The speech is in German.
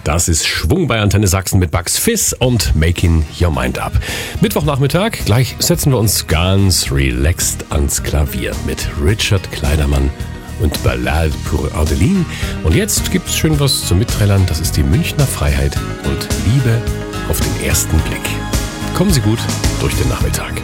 Das ist Schwung bei Antenne Sachsen mit Bugs Fizz und Making Your Mind Up. Mittwochnachmittag, gleich setzen wir uns ganz relaxed ans Klavier mit Richard Kleidermann und Ballade pour Adeline. Und jetzt gibt's schön was zum Mitträllern. Das ist die Münchner Freiheit und Liebe auf den ersten Blick. Kommen Sie gut durch den Nachmittag.